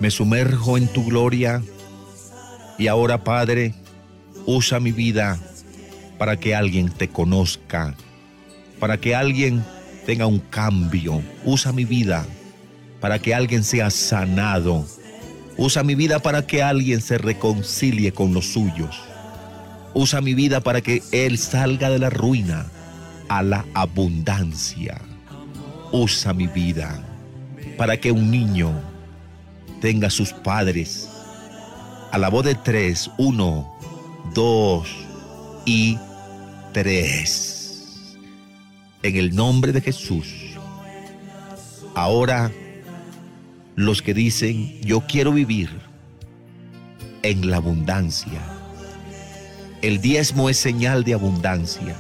Me sumerjo en tu gloria y ahora, Padre, usa mi vida para que alguien te conozca, para que alguien tenga un cambio. Usa mi vida para que alguien sea sanado. Usa mi vida para que alguien se reconcilie con los suyos. Usa mi vida para que él salga de la ruina a la abundancia. Usa mi vida para que un niño tenga sus padres. A la voz de 3, 1, 2 y 3. En el nombre de Jesús. Ahora, los que dicen, yo quiero vivir en la abundancia. El diezmo es señal de abundancia.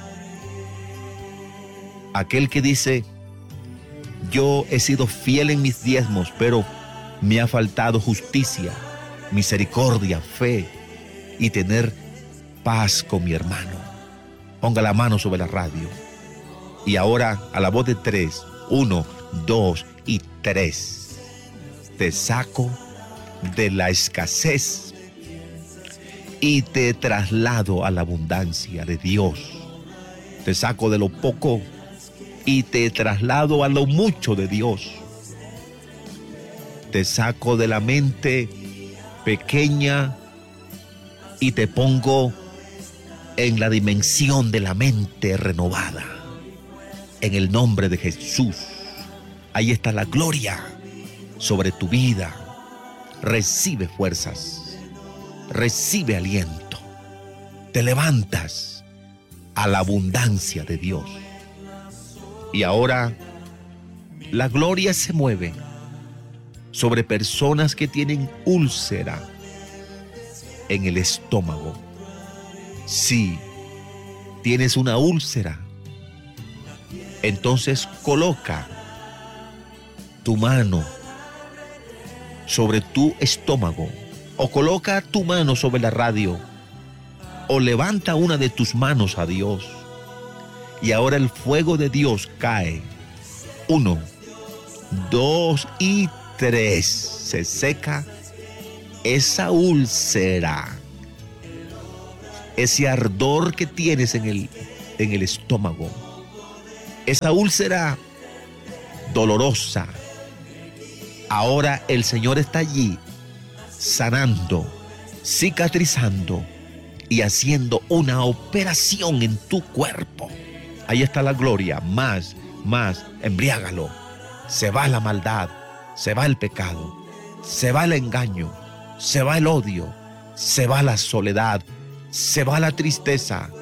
Aquel que dice, yo he sido fiel en mis diezmos, pero me ha faltado justicia, misericordia, fe y tener paz con mi hermano. Ponga la mano sobre la radio. Y ahora, a la voz de 3, 1, 2 y 3, te saco de la escasez y te traslado a la abundancia de Dios. Te saco de lo poco y te traslado a lo mucho de Dios. Te saco de la mente pequeña y te pongo en la dimensión de la mente renovada. En el nombre de Jesús. Ahí está la gloria sobre tu vida. Recibe fuerzas. Recibe aliento. Te levantas a la abundancia de Dios. Y ahora la gloria se mueve sobre personas que tienen úlcera en el estómago. Si tienes una úlcera, entonces coloca tu mano sobre tu estómago, o coloca tu mano sobre la radio, o levanta una de tus manos a Dios. Y ahora el fuego de Dios cae. 1, 2 y 3. Se seca esa úlcera, ese ardor que tienes en el estómago, esa úlcera dolorosa. Ahora el Señor está allí sanando, cicatrizando y haciendo una operación en tu cuerpo. Ahí está la gloria. Más, embriágalo. Se va la maldad, se va el pecado, se va el engaño, se va el odio, se va la soledad, se va la tristeza,